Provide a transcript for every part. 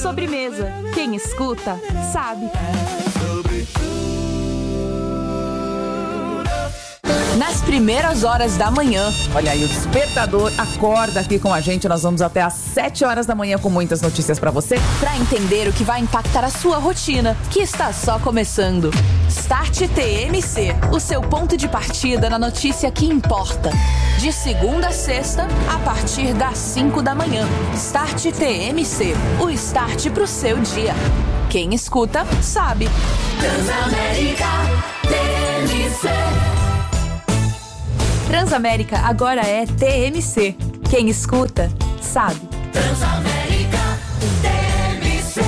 Sobremesa. Quem escuta, sabe. Nas primeiras horas da manhã. Olha aí, o despertador acorda aqui com a gente. Nós vamos até às 7 horas da manhã com muitas notícias pra você. Pra entender o que vai impactar a sua rotina, que está só começando. Start TMC, o seu ponto de partida na notícia que importa. De segunda a sexta, a partir das 5 da manhã. Start TMC, o start pro seu dia. Quem escuta, sabe. Transamérica TMC. Transamérica agora é TMC. Quem escuta, sabe. Transamérica TMC.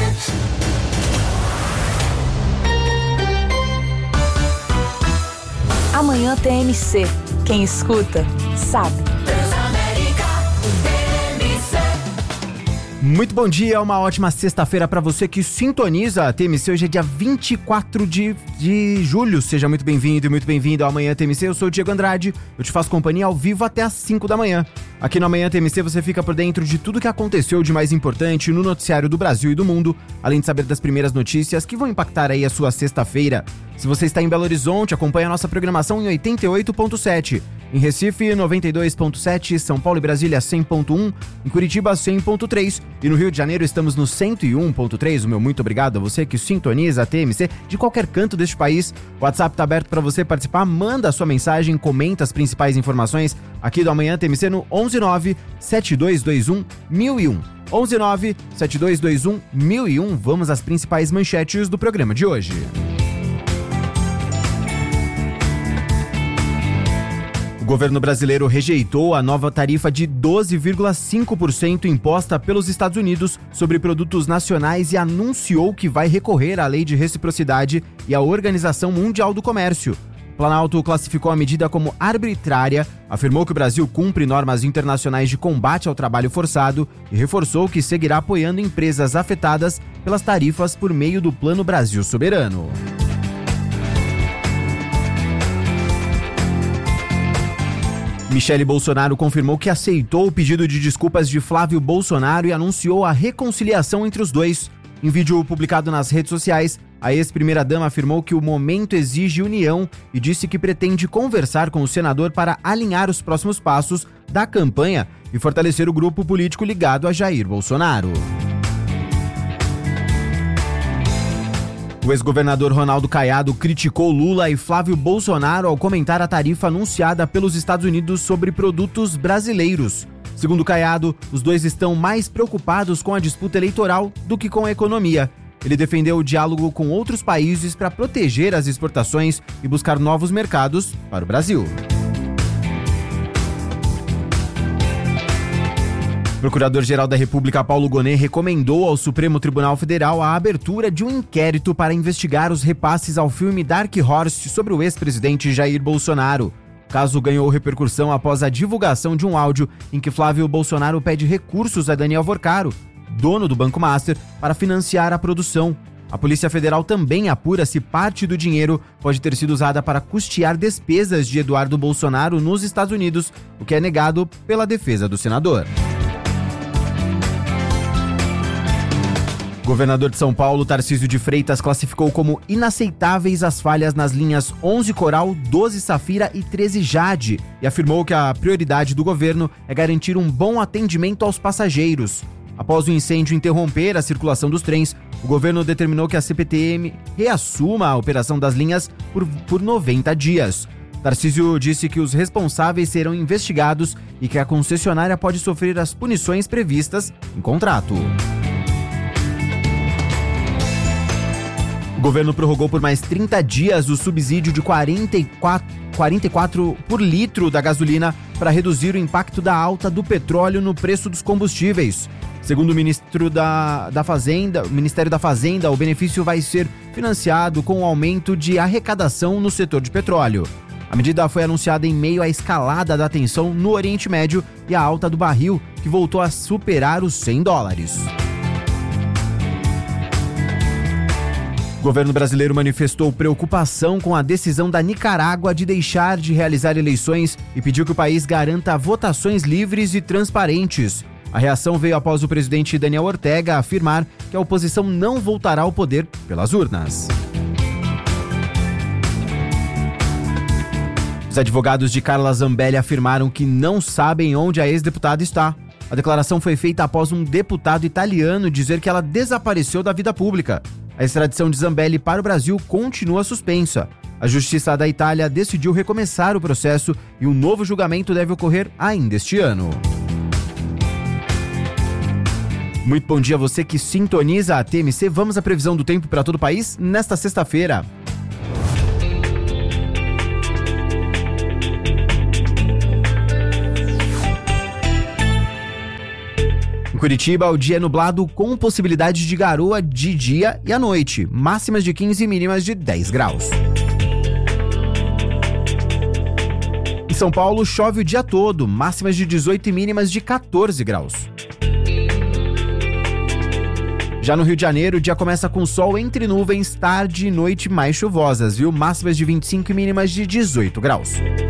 Amanhã TMC. Quem escuta, sabe. Transamérica TMC. Muito bom dia, uma ótima sexta-feira para você que sintoniza a TMC. Hoje é dia 24 de julho. Seja muito bem-vindo e muito bem-vindo ao Amanhã TMC. Eu sou o Diego Andrade, eu te faço companhia ao vivo até às 5 da manhã. Aqui no Amanhã TMC você fica por dentro de tudo que aconteceu de mais importante no noticiário do Brasil e do mundo, além de saber das primeiras notícias que vão impactar aí a sua sexta-feira. Se você está em Belo Horizonte, acompanhe a nossa programação em 88.7. Em Recife, 92.7, São Paulo e Brasília, 100.1, em Curitiba, 100.3 e no Rio de Janeiro estamos no 101.3. O meu muito obrigado a você que sintoniza a TMC de qualquer canto deste país. O WhatsApp está aberto para você participar, manda a sua mensagem, comenta as principais informações aqui do Amanhã TMC no 119-7221-1001. 119-7221-1001. Vamos às principais manchetes do programa de hoje. O governo brasileiro rejeitou a nova tarifa de 12,5% imposta pelos Estados Unidos sobre produtos nacionais e anunciou que vai recorrer à Lei de Reciprocidade e à Organização Mundial do Comércio. O Planalto classificou a medida como arbitrária, afirmou que o Brasil cumpre normas internacionais de combate ao trabalho forçado e reforçou que seguirá apoiando empresas afetadas pelas tarifas por meio do Plano Brasil Soberano. Michele Bolsonaro confirmou que aceitou o pedido de desculpas de Flávio Bolsonaro e anunciou a reconciliação entre os dois. Em vídeo publicado nas redes sociais, a ex-primeira-dama afirmou que o momento exige união e disse que pretende conversar com o senador para alinhar os próximos passos da campanha e fortalecer o grupo político ligado a Jair Bolsonaro. O ex-governador Ronaldo Caiado criticou Lula e Flávio Bolsonaro ao comentar a tarifa anunciada pelos Estados Unidos sobre produtos brasileiros. Segundo Caiado, os dois estão mais preocupados com a disputa eleitoral do que com a economia. Ele defendeu o diálogo com outros países para proteger as exportações e buscar novos mercados para o Brasil. O Procurador-Geral da República, Paulo Gonet, recomendou ao Supremo Tribunal Federal a abertura de um inquérito para investigar os repasses ao filme Dark Horse sobre o ex-presidente Jair Bolsonaro. O caso ganhou repercussão após a divulgação de um áudio em que Flávio Bolsonaro pede recursos a Daniel Vorcaro, dono do Banco Master, para financiar a produção. A Polícia Federal também apura se parte do dinheiro pode ter sido usada para custear despesas de Eduardo Bolsonaro nos Estados Unidos, o que é negado pela defesa do senador. O governador de São Paulo, Tarcísio de Freitas, classificou como inaceitáveis as falhas nas linhas 11 Coral, 12 Safira e 13 Jade e afirmou que a prioridade do governo é garantir um bom atendimento aos passageiros. Após o incêndio interromper a circulação dos trens, o governo determinou que a CPTM reassuma a operação das linhas por 90 dias. Tarcísio disse que os responsáveis serão investigados e que a concessionária pode sofrer as punições previstas em contrato. O governo prorrogou por mais 30 dias o subsídio de 44 por litro da gasolina para reduzir o impacto da alta do petróleo no preço dos combustíveis. Segundo o Ministério da Fazenda, o benefício vai ser financiado com o aumento de arrecadação no setor de petróleo. A medida foi anunciada em meio à escalada da tensão no Oriente Médio e a alta do barril, que voltou a superar os $100. O governo brasileiro manifestou preocupação com a decisão da Nicarágua de deixar de realizar eleições e pediu que o país garanta votações livres e transparentes. A reação veio após o presidente Daniel Ortega afirmar que a oposição não voltará ao poder pelas urnas. Os advogados de Carla Zambelli afirmaram que não sabem onde a ex-deputada está. A declaração foi feita após um deputado italiano dizer que ela desapareceu da vida pública. A extradição de Zambelli para o Brasil continua suspensa. A Justiça da Itália decidiu recomeçar o processo e um novo julgamento deve ocorrer ainda este ano. Muito bom dia a você que sintoniza a TMC. Vamos à previsão do tempo para todo o país nesta sexta-feira. Em Curitiba, o dia é nublado com possibilidade de garoa de dia e à noite, máximas de 15 e mínimas de 10 graus. Em São Paulo, chove o dia todo, máximas de 18 e mínimas de 14 graus. Já no Rio de Janeiro, o dia começa com sol entre nuvens, tarde e noite mais chuvosas, viu? Máximas de 25 e mínimas de 18 graus.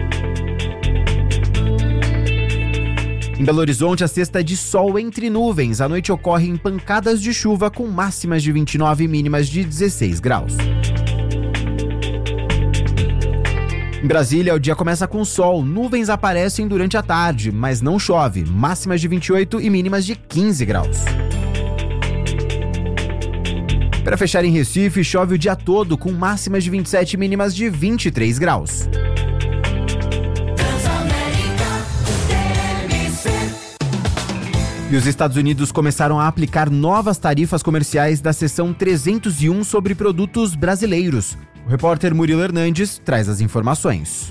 Em Belo Horizonte, a sexta é de sol entre nuvens. À noite ocorrem pancadas de chuva com máximas de 29 e mínimas de 16 graus. Em Brasília, o dia começa com sol. Nuvens aparecem durante a tarde, mas não chove. Máximas de 28 e mínimas de 15 graus. Para fechar em Recife, chove o dia todo com máximas de 27 e mínimas de 23 graus. E os Estados Unidos começaram a aplicar novas tarifas comerciais da seção 301 sobre produtos brasileiros. O repórter Murilo Hernandes traz as informações.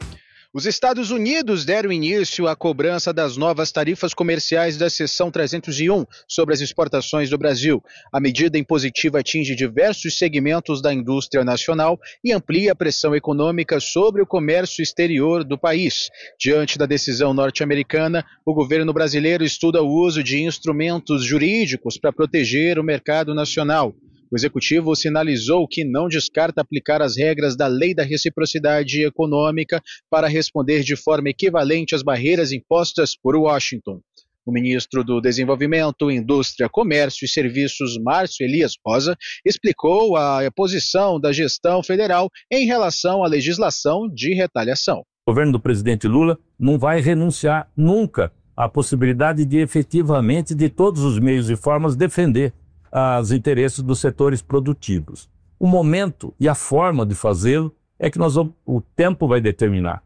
Os Estados Unidos deram início à cobrança das novas tarifas comerciais da seção 301 sobre as exportações do Brasil. A medida impositiva atinge diversos segmentos da indústria nacional e amplia a pressão econômica sobre o comércio exterior do país. Diante da decisão norte-americana, o governo brasileiro estuda o uso de instrumentos jurídicos para proteger o mercado nacional. O executivo sinalizou que não descarta aplicar as regras da Lei da Reciprocidade Econômica para responder de forma equivalente às barreiras impostas por Washington. O ministro do Desenvolvimento, Indústria, Comércio e Serviços, Márcio Elias Rosa, explicou a posição da gestão federal em relação à legislação de retaliação. O governo do presidente Lula não vai renunciar nunca à possibilidade de efetivamente, de todos os meios e formas, defender os interesses dos setores produtivos. O momento e a forma de fazê-lo é que o tempo vai determinar.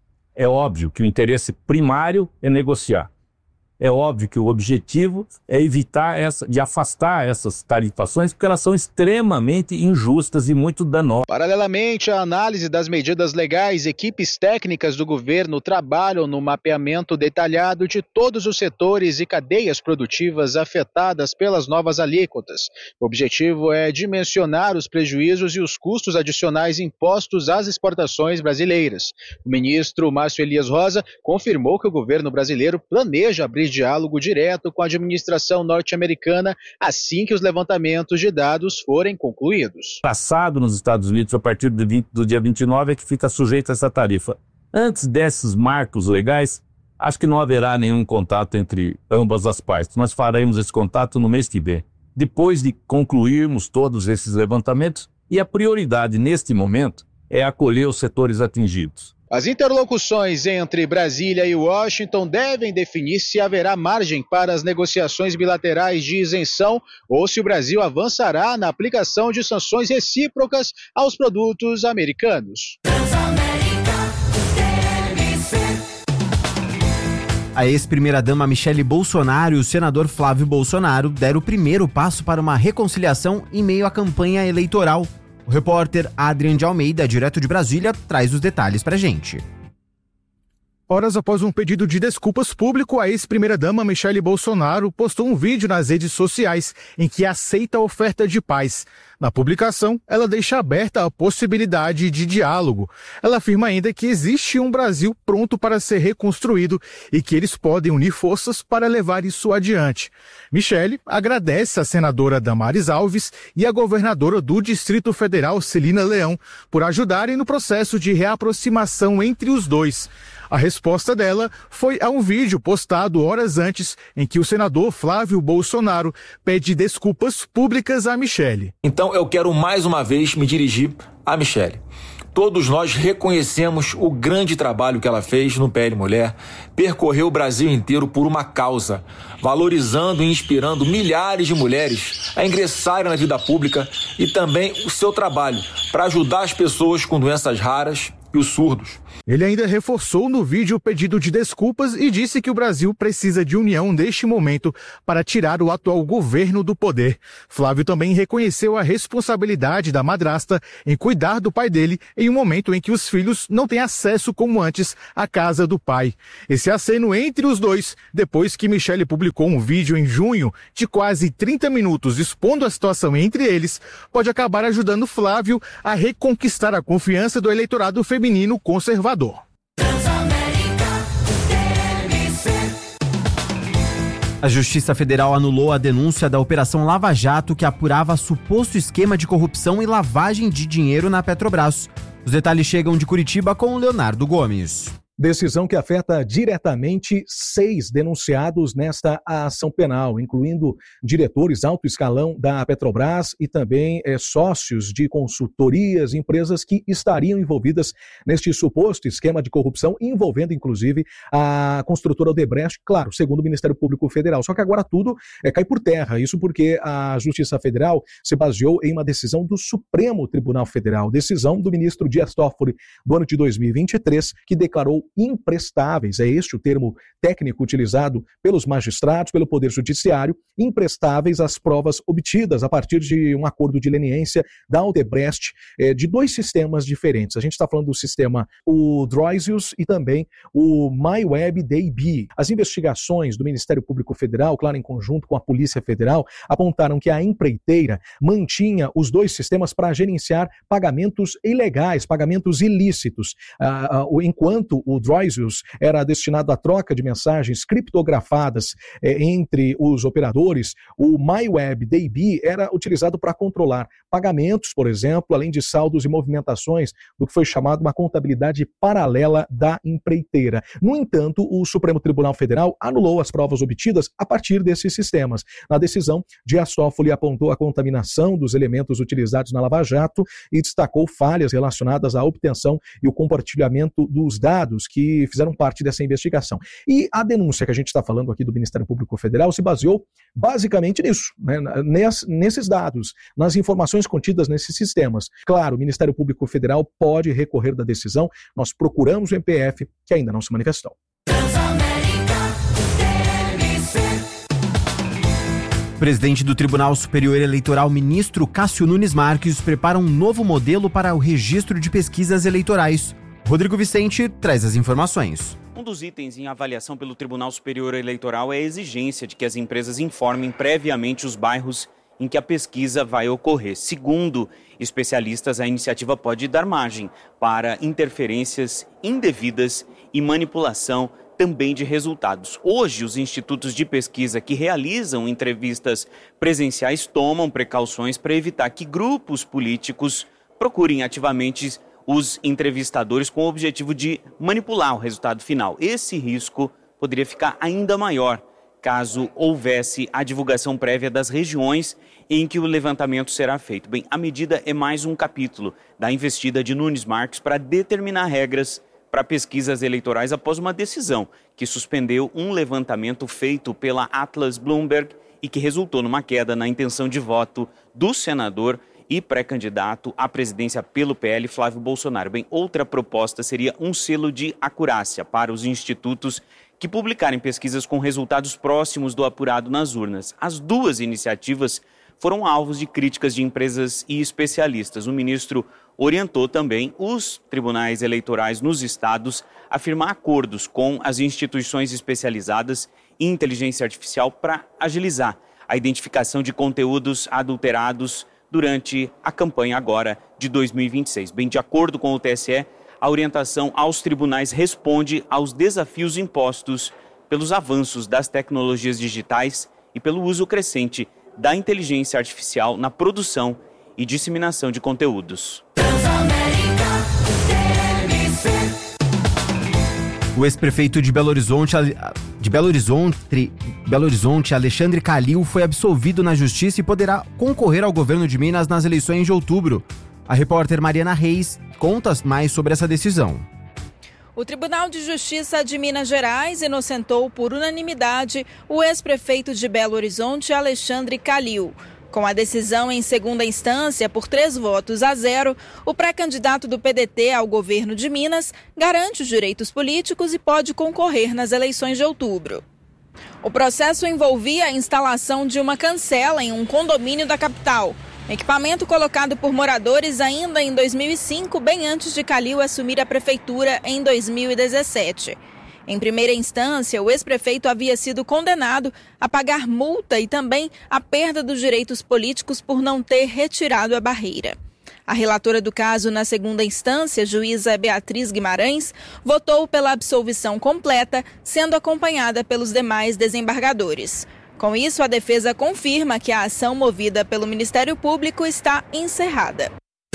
É óbvio que o interesse primário é negociar. É óbvio que o objetivo é evitar de afastar essas tarifações, porque elas são extremamente injustas e muito danosas. Paralelamente à análise das medidas legais, equipes técnicas do governo trabalham no mapeamento detalhado de todos os setores e cadeias produtivas afetadas pelas novas alíquotas. O objetivo é dimensionar os prejuízos e os custos adicionais impostos às exportações brasileiras. O ministro Márcio Elias Rosa confirmou que o governo brasileiro planeja abrir diálogo direto com a administração norte-americana assim que os levantamentos de dados forem concluídos. Passado nos Estados Unidos, a partir do dia 29, é que fica sujeito a essa tarifa. Antes desses marcos legais, acho que não haverá nenhum contato entre ambas as partes. Nós faremos esse contato no mês que vem. Depois de concluirmos todos esses levantamentos, e a prioridade neste momento é acolher os setores atingidos. As interlocuções entre Brasília e Washington devem definir se haverá margem para as negociações bilaterais de isenção ou se o Brasil avançará na aplicação de sanções recíprocas aos produtos americanos. A ex-primeira-dama Michele Bolsonaro e o senador Flávio Bolsonaro deram o primeiro passo para uma reconciliação em meio à campanha eleitoral. O repórter Adrian de Almeida, direto de Brasília, traz os detalhes pra gente. Horas após um pedido de desculpas público, a ex-primeira-dama Michele Bolsonaro postou um vídeo nas redes sociais em que aceita a oferta de paz. Na publicação, ela deixa aberta a possibilidade de diálogo. Ela afirma ainda que existe um Brasil pronto para ser reconstruído e que eles podem unir forças para levar isso adiante. Michele agradece a senadora Damares Alves e a governadora do Distrito Federal, Celina Leão, por ajudarem no processo de reaproximação entre os dois. A resposta dela foi a um vídeo postado horas antes em que o senador Flávio Bolsonaro pede desculpas públicas a Michele. Então eu quero mais uma vez me dirigir a Michele. Todos nós reconhecemos o grande trabalho que ela fez no PL Mulher, percorreu o Brasil inteiro por uma causa, valorizando e inspirando milhares de mulheres a ingressarem na vida pública e também o seu trabalho para ajudar as pessoas com doenças raras e os surdos. Ele ainda reforçou no vídeo o pedido de desculpas e disse que o Brasil precisa de união neste momento para tirar o atual governo do poder. Flávio também reconheceu a responsabilidade da madrasta em cuidar do pai dele em um momento em que os filhos não têm acesso como antes à casa do pai. Esse aceno entre os dois, depois que Michele publicou um vídeo em junho de quase 30 minutos expondo a situação entre eles, pode acabar ajudando Flávio a reconquistar a confiança do eleitorado feminino conservador. A Justiça Federal anulou a denúncia da Operação Lava Jato que apurava suposto esquema de corrupção e lavagem de dinheiro na Petrobras. Os detalhes chegam de Curitiba com o Leonardo Gomes. Decisão que afeta diretamente 6 denunciados nesta ação penal, incluindo diretores alto escalão da Petrobras e também sócios de consultorias, empresas que estariam envolvidas neste suposto esquema de corrupção, envolvendo inclusive a construtora Odebrecht, claro, segundo o Ministério Público Federal. Só que agora tudo cai por terra, isso porque a Justiça Federal se baseou em uma decisão do Supremo Tribunal Federal, decisão do ministro Dias Toffoli do ano de 2023, que declarou imprestáveis, é este o termo técnico utilizado pelos magistrados, pelo Poder Judiciário, imprestáveis as provas obtidas a partir de um acordo de leniência da Odebrecht de 2 sistemas diferentes. A gente está falando do sistema o Droisius e também o MyWebDB. As investigações do Ministério Público Federal, claro, em conjunto com a Polícia Federal, apontaram que a empreiteira mantinha os 2 sistemas para gerenciar pagamentos ilegais, pagamentos ilícitos, enquanto o Droisius era destinado à troca de mensagens criptografadas entre os operadores, o MyWebDB era utilizado para controlar pagamentos, por exemplo, além de saldos e movimentações do que foi chamado uma contabilidade paralela da empreiteira. No entanto, o Supremo Tribunal Federal anulou as provas obtidas a partir desses sistemas. Na decisão, Dias Toffoli apontou a contaminação dos elementos utilizados na Lava Jato e destacou falhas relacionadas à obtenção e o compartilhamento dos dados que fizeram parte dessa investigação. E a denúncia que a gente está falando aqui do Ministério Público Federal se baseou basicamente nisso, né? Nesses dados, nas informações contidas nesses sistemas. Claro, o Ministério Público Federal pode recorrer da decisão, nós procuramos o MPF, que ainda não se manifestou. O presidente do Tribunal Superior Eleitoral, ministro Cássio Nunes Marques, prepara um novo modelo para o registro de pesquisas eleitorais. Rodrigo Vicente traz as informações. Um dos itens em avaliação pelo Tribunal Superior Eleitoral é a exigência de que as empresas informem previamente os bairros em que a pesquisa vai ocorrer. Segundo especialistas, a iniciativa pode dar margem para interferências indevidas e manipulação também de resultados. Hoje, os institutos de pesquisa que realizam entrevistas presenciais tomam precauções para evitar que grupos políticos procurem ativamente os entrevistadores com o objetivo de manipular o resultado final. Esse risco poderia ficar ainda maior caso houvesse a divulgação prévia das regiões em que o levantamento será feito. Bem, a medida é mais um capítulo da investida de Nunes Marques para determinar regras para pesquisas eleitorais após uma decisão que suspendeu um levantamento feito pela Atlas Bloomberg e que resultou numa queda na intenção de voto do senador e pré-candidato à presidência pelo PL, Flávio Bolsonaro. Bem, outra proposta seria um selo de acurácia para os institutos que publicarem pesquisas com resultados próximos do apurado nas urnas. As 2 iniciativas foram alvos de críticas de empresas e especialistas. O ministro orientou também os tribunais eleitorais nos estados a firmar acordos com as instituições especializadas em inteligência artificial para agilizar a identificação de conteúdos adulterados durante a campanha agora de 2026. Bem, de acordo com o TSE, a orientação aos tribunais responde aos desafios impostos pelos avanços das tecnologias digitais e pelo uso crescente da inteligência artificial na produção e disseminação de conteúdos. O ex-prefeito de Belo Horizonte, Alexandre Calil, foi absolvido na justiça e poderá concorrer ao governo de Minas nas eleições de outubro. A repórter Mariana Reis conta mais sobre essa decisão. O Tribunal de Justiça de Minas Gerais inocentou por unanimidade o ex-prefeito de Belo Horizonte, Alexandre Calil. Com a decisão em segunda instância por 3-0, o pré-candidato do PDT ao governo de Minas garante os direitos políticos e pode concorrer nas eleições de outubro. O processo envolvia a instalação de uma cancela em um condomínio da capital, equipamento colocado por moradores ainda em 2005, bem antes de Calil assumir a prefeitura em 2017. Em primeira instância, o ex-prefeito havia sido condenado a pagar multa e também a perda dos direitos políticos por não ter retirado a barreira. A relatora do caso na segunda instância, juíza Beatriz Guimarães, votou pela absolvição completa, sendo acompanhada pelos demais desembargadores. Com isso, a defesa confirma que a ação movida pelo Ministério Público está encerrada.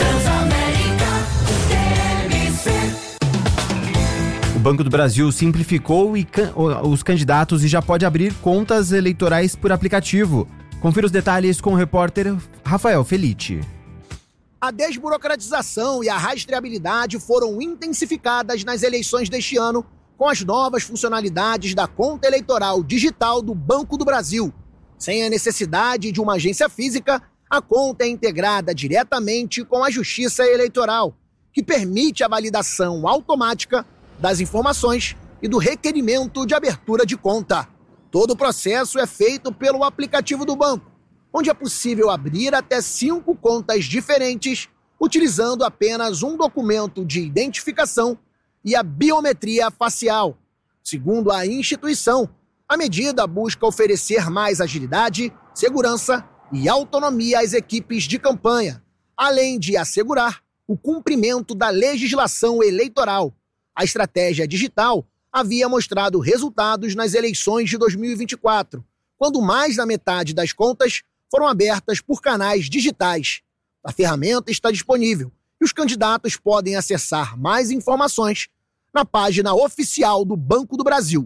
O Banco do Brasil simplificou os candidatos e já pode abrir contas eleitorais por aplicativo. Confira os detalhes com o repórter Rafael Felitti. A desburocratização e a rastreabilidade foram intensificadas nas eleições deste ano com as novas funcionalidades da conta eleitoral digital do Banco do Brasil. Sem a necessidade de uma agência física, a conta é integrada diretamente com a Justiça Eleitoral, que permite a validação automática das informações e do requerimento de abertura de conta. Todo o processo é feito pelo aplicativo do banco, onde é possível abrir até 5 contas diferentes, utilizando apenas um documento de identificação e a biometria facial. Segundo a instituição, a medida busca oferecer mais agilidade, segurança e autonomia às equipes de campanha, além de assegurar o cumprimento da legislação eleitoral. A estratégia digital havia mostrado resultados nas eleições de 2024, quando mais da metade das contas foram abertas por canais digitais. A ferramenta está disponível e os candidatos podem acessar mais informações na página oficial do Banco do Brasil.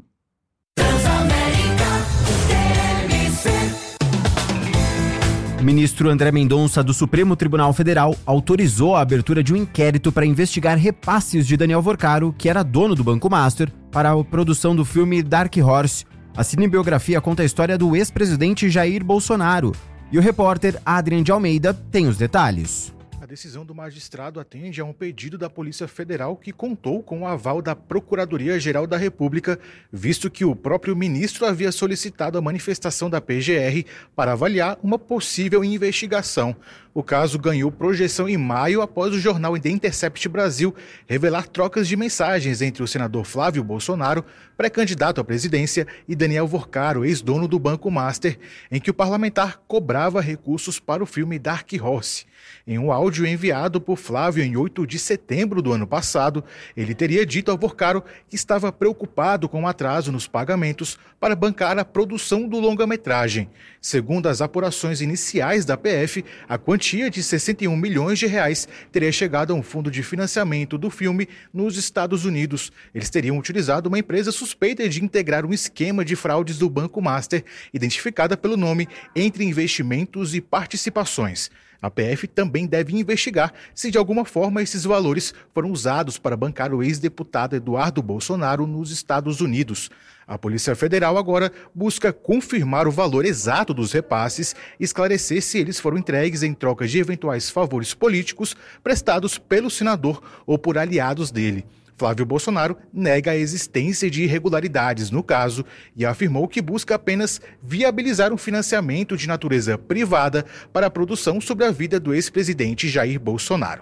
O ministro André Mendonça, do Supremo Tribunal Federal, autorizou a abertura de um inquérito para investigar repasses de Daniel Vorcaro, que era dono do Banco Master, para a produção do filme Dark Horse. A cinebiografia conta a história do ex-presidente Jair Bolsonaro. E o repórter Adrian de Almeida tem os detalhes. A decisão do magistrado atende a um pedido da Polícia Federal que contou com o aval da Procuradoria-Geral da República, visto que o próprio ministro havia solicitado a manifestação da PGR para avaliar uma possível investigação. O caso ganhou projeção em maio após o jornal The Intercept Brasil revelar trocas de mensagens entre o senador Flávio Bolsonaro, pré-candidato à presidência, e Daniel Vorcaro, ex-dono do Banco Master, em que o parlamentar cobrava recursos para o filme Dark Horse. Em um áudio enviado por Flávio em 8 de setembro do ano passado, ele teria dito a Vorcaro que estava preocupado com o atraso nos pagamentos para bancar a produção do longa-metragem. Segundo as apurações iniciais da PF, a quantia de 61 milhões de reais teria chegado a um fundo de financiamento do filme nos Estados Unidos. Eles teriam utilizado uma empresa suspeita de integrar um esquema de fraudes do Banco Master, identificada pelo nome Entre Investimentos e Participações. A PF também deve investigar se de alguma forma esses valores foram usados para bancar o ex-deputado Eduardo Bolsonaro nos Estados Unidos. A Polícia Federal agora busca confirmar o valor exato dos repasses e esclarecer se eles foram entregues em troca de eventuais favores políticos prestados pelo senador ou por aliados dele. Flávio Bolsonaro nega a existência de irregularidades no caso e afirmou que busca apenas viabilizar um financiamento de natureza privada para a produção sobre a vida do ex-presidente Jair Bolsonaro.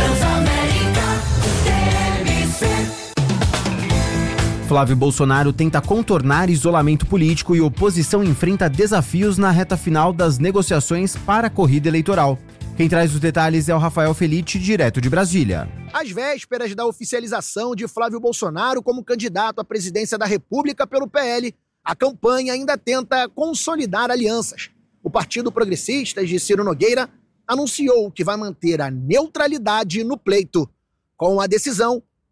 Flávio Bolsonaro tenta contornar isolamento político e oposição enfrenta desafios na reta final das negociações para a corrida eleitoral. Quem traz os detalhes é o Rafael Felitti, direto de Brasília. Às vésperas da oficialização de Flávio Bolsonaro como candidato à presidência da República pelo PL, a campanha ainda tenta consolidar alianças. O Partido Progressista de Ciro Nogueira anunciou que vai manter a neutralidade no pleito. Com a decisão,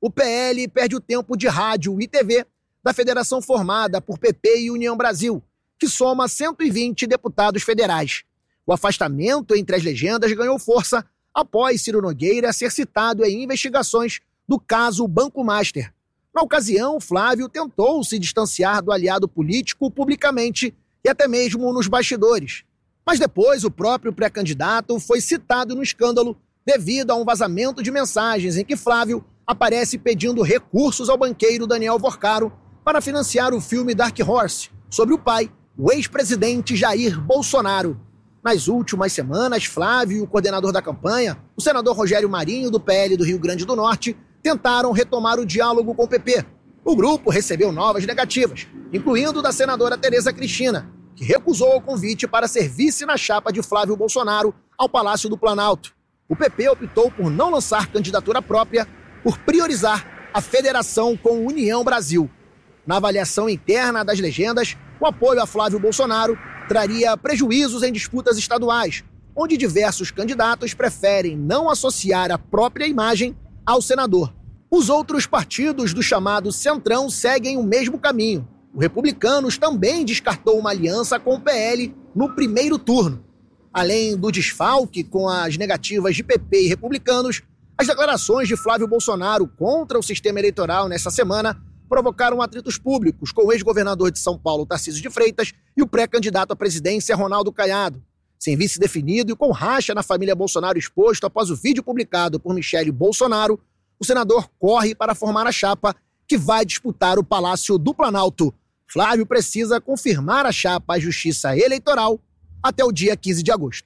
o PL perde o tempo de rádio e TV da federação formada por PP e União Brasil, que soma 120 deputados federais. O afastamento entre as legendas ganhou força após Ciro Nogueira ser citado em investigações do caso Banco Master. Na ocasião, Flávio tentou se distanciar do aliado político publicamente e até mesmo nos bastidores. Mas depois o próprio pré-candidato foi citado no escândalo devido a um vazamento de mensagens em que Flávio aparece pedindo recursos ao banqueiro Daniel Vorcaro para financiar o filme Dark Horse, sobre o pai, o ex-presidente Jair Bolsonaro. Nas últimas semanas, Flávio e o coordenador da campanha, o senador Rogério Marinho, do PL do Rio Grande do Norte, tentaram retomar o diálogo com o PP. O grupo recebeu novas negativas, incluindo da senadora Tereza Cristina, que recusou o convite para ser vice na chapa de Flávio Bolsonaro ao Palácio do Planalto. O PP optou por não lançar candidatura própria, por priorizar a federação com União Brasil. Na avaliação interna das legendas, o apoio a Flávio Bolsonaro traria prejuízos em disputas estaduais, onde diversos candidatos preferem não associar a própria imagem ao senador. Os outros partidos do chamado Centrão seguem o mesmo caminho. O Republicanos também descartou uma aliança com o PL no primeiro turno. Além do desfalque com as negativas de PP e Republicanos, as declarações de Flávio Bolsonaro contra o sistema eleitoral nesta semana provocaram atritos públicos com o ex-governador de São Paulo, Tarcísio de Freitas, e o pré-candidato à presidência, Ronaldo Caiado. Sem vice definido e com racha na família Bolsonaro exposto após o vídeo publicado por Michele Bolsonaro, o senador corre para formar a chapa que vai disputar o Palácio do Planalto. Flávio precisa confirmar a chapa à Justiça Eleitoral até o dia 15 de agosto.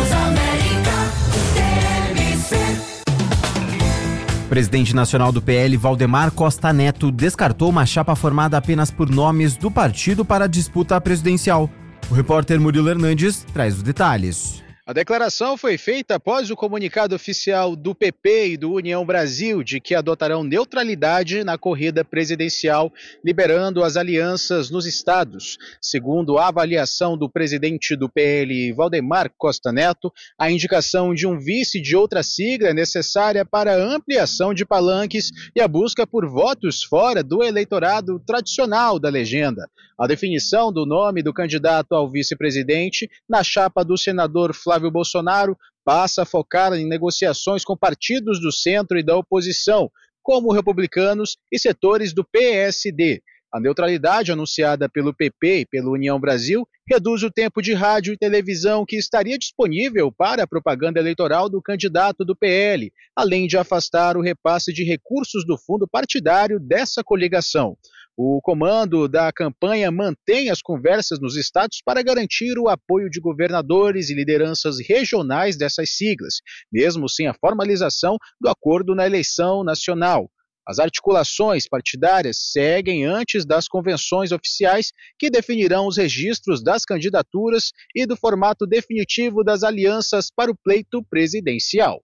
O presidente nacional do PL, Valdemar Costa Neto, descartou uma chapa formada apenas por nomes do partido para a disputa presidencial. O repórter Murilo Hernandes traz os detalhes. A declaração foi feita após o comunicado oficial do PP e do União Brasil de que adotarão neutralidade na corrida presidencial, liberando as alianças nos estados. Segundo a avaliação do presidente do PL, Valdemar Costa Neto, a indicação de um vice de outra sigla é necessária para a ampliação de palanques e a busca por votos fora do eleitorado tradicional da legenda. A definição do nome do candidato ao vice-presidente na chapa do senador Flávio Bolsonaro passa a focar em negociações com partidos do centro e da oposição, como Republicanos e setores do PSD. A neutralidade anunciada pelo PP e pela União Brasil reduz o tempo de rádio e televisão que estaria disponível para a propaganda eleitoral do candidato do PL, além de afastar o repasse de recursos do fundo partidário dessa coligação. O comando da campanha mantém as conversas nos estados para garantir o apoio de governadores e lideranças regionais dessas siglas, mesmo sem a formalização do acordo na eleição nacional. As articulações partidárias seguem antes das convenções oficiais que definirão os registros das candidaturas e do formato definitivo das alianças para o pleito presidencial.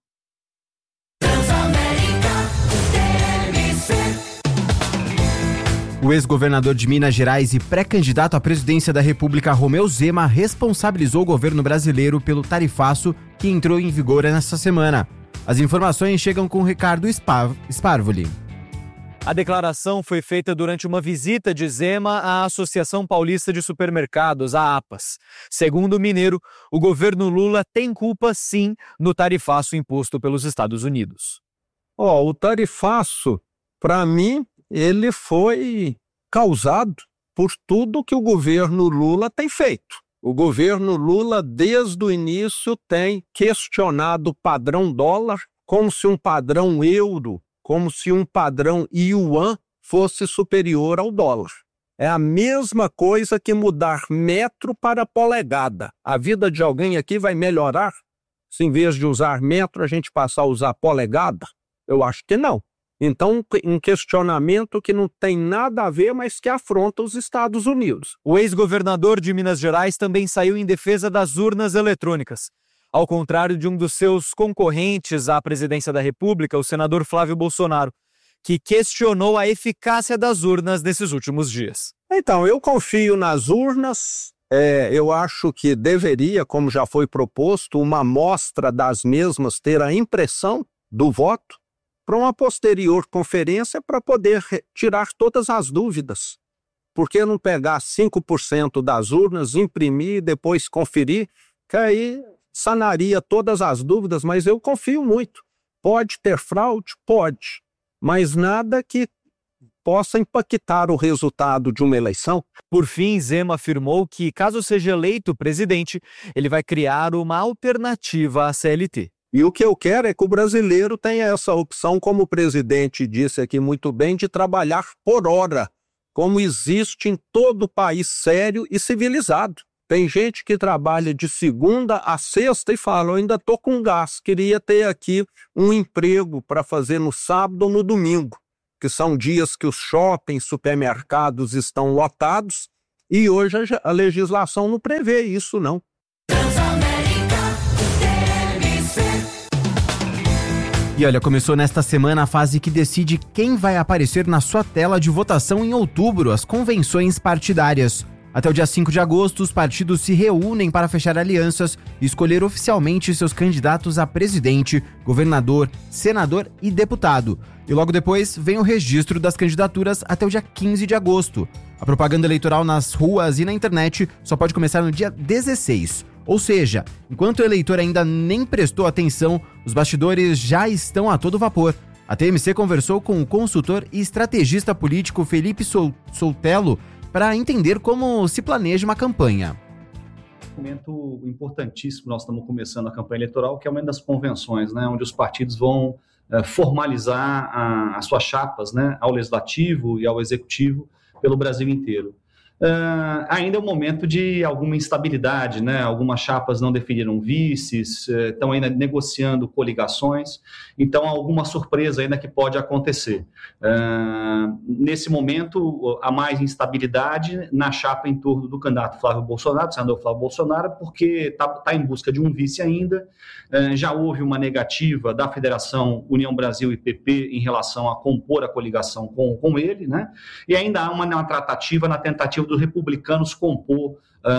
O ex-governador de Minas Gerais e pré-candidato à presidência da República, Romeu Zema, responsabilizou o governo brasileiro pelo tarifaço que entrou em vigor nesta semana. As informações chegam com Ricardo Sparvoli. A declaração foi feita durante uma visita de Zema à Associação Paulista de Supermercados, a APAS. Segundo o mineiro, o governo Lula tem culpa, sim, no tarifaço imposto pelos Estados Unidos. O tarifaço, para mim, ele foi causado por tudo que o governo Lula tem feito. O governo Lula, desde o início, tem questionado o padrão dólar como se um padrão euro, como se um padrão yuan fosse superior ao dólar. É a mesma coisa que mudar metro para polegada. A vida de alguém aqui vai melhorar se, em vez de usar metro, a gente passar a usar polegada? Eu acho que não. Então, um questionamento que não tem nada a ver, mas que afronta os Estados Unidos. O ex-governador de Minas Gerais também saiu em defesa das urnas eletrônicas. Ao contrário de um dos seus concorrentes à presidência da República, o senador Flávio Bolsonaro, que questionou a eficácia das urnas nesses últimos dias. Então, eu confio nas urnas. Eu acho que deveria, como já foi proposto, uma amostra das mesmas ter a impressão do voto. para uma posterior conferência para poder tirar todas as dúvidas. Por que não pegar 5% das urnas, imprimir e depois conferir, que aí sanaria todas as dúvidas, mas eu confio muito. Pode ter fraude? Pode, mas nada que possa impactar o resultado de uma eleição. Por fim, Zema afirmou que, caso seja eleito presidente, ele vai criar uma alternativa à CLT. E o que eu quero é que o brasileiro tenha essa opção, como o presidente disse aqui muito bem, de trabalhar por hora, como existe em todo país sério e civilizado. Tem gente que trabalha de segunda a sexta e fala, eu ainda estou com gás, queria ter aqui um emprego para fazer no sábado ou no domingo, que são dias que os shoppings, supermercados estão lotados, e hoje a legislação não prevê isso, não. E olha, começou nesta semana a fase que decide quem vai aparecer na sua tela de votação em outubro, as convenções partidárias. Até o dia 5 de agosto, os partidos se reúnem para fechar alianças e escolher oficialmente seus candidatos a presidente, governador, senador e deputado. E logo depois vem o registro das candidaturas até o dia 15 de agosto. A propaganda eleitoral nas ruas e na internet só pode começar no dia 16. Ou seja, enquanto o eleitor ainda nem prestou atenção, os bastidores já estão a todo vapor. A TMC conversou com o consultor e estrategista político Felipe Soutelo para entender como se planeja uma campanha. Um momento importantíssimo, nós estamos começando a campanha eleitoral, que é o momento das convenções, né, onde os partidos vão formalizar as suas chapas, né, ao legislativo e ao executivo pelo Brasil inteiro. Ainda é um momento de alguma instabilidade, né? Algumas chapas não definiram vices, estão ainda negociando coligações, então há alguma surpresa ainda que pode acontecer. Nesse momento, há mais instabilidade na chapa em torno do candidato Flávio Bolsonaro, do senador Flávio Bolsonaro, porque está em busca de um vice ainda. Já houve uma negativa da Federação União Brasil e PP em relação a compor a coligação com ele, né? E ainda há uma tratativa na tentativa dos republicanos compor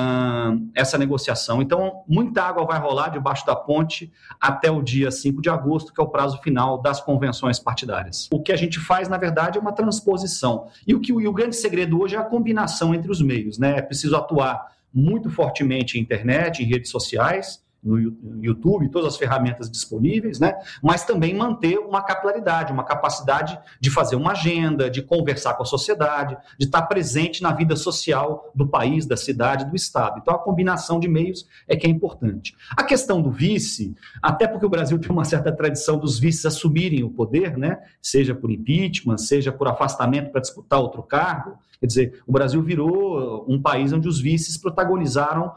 essa negociação. Então, muita água vai rolar debaixo da ponte até o dia 5 de agosto, que é o prazo final das convenções partidárias. O que a gente faz, na verdade, é uma transposição. E o grande segredo hoje é a combinação entre os meios, né? É preciso atuar muito fortemente em internet, em redes sociais, no YouTube, todas as ferramentas disponíveis, né? Mas também manter uma capilaridade, uma capacidade de fazer uma agenda, de conversar com a sociedade, de estar presente na vida social do país, da cidade, do estado. Então, a combinação de meios é que é importante. A questão do vice, até porque o Brasil tem uma certa tradição dos vices assumirem o poder, né? Seja por impeachment, seja por afastamento para disputar outro cargo. Quer dizer, o Brasil virou um país onde os vices protagonizaram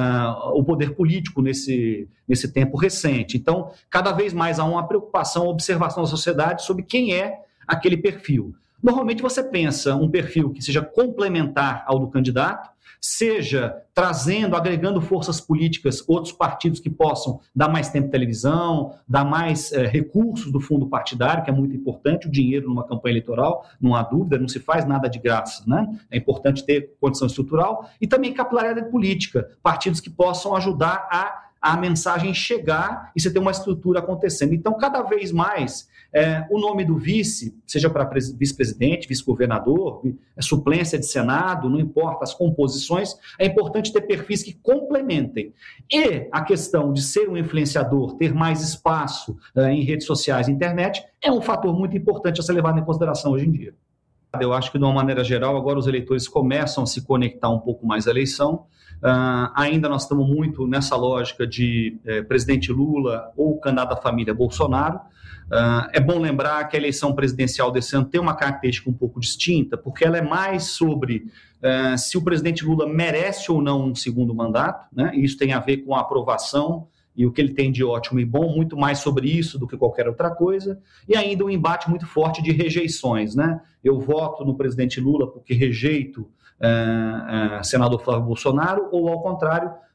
o poder político nesse tempo recente. Então, cada vez mais há uma preocupação, uma observação da sociedade sobre quem é aquele perfil. Normalmente você pensa um perfil que seja complementar ao do candidato, seja trazendo, agregando forças políticas, outros partidos que possam dar mais tempo de televisão, dar mais recursos do fundo partidário, que é muito importante, o dinheiro numa campanha eleitoral, não há dúvida, não se faz nada de graça, né? É importante ter condição estrutural e também capilaridade política, partidos que possam ajudar a mensagem chegar e você ter uma estrutura acontecendo. Então, cada vez mais, o nome do vice, seja para vice-presidente, vice-governador, suplência de Senado, não importa as composições, é importante ter perfis que complementem. E a questão de ser um influenciador, ter mais espaço em redes sociais e internet, é um fator muito importante a ser levado em consideração hoje em dia. Eu acho que, de uma maneira geral, agora os eleitores começam a se conectar um pouco mais à eleição. Ainda nós estamos muito nessa lógica de presidente Lula ou candidato da família Bolsonaro. É bom lembrar que a eleição presidencial desse ano tem uma característica um pouco distinta, porque ela é mais sobre se o presidente Lula merece ou não um segundo mandato, né? E isso tem a ver com a aprovação e o que ele tem de ótimo e bom, muito mais sobre isso do que qualquer outra coisa, e ainda um embate muito forte de rejeições, né? Eu voto no presidente Lula porque rejeito senador Flávio Bolsonaro, ou ao contrário,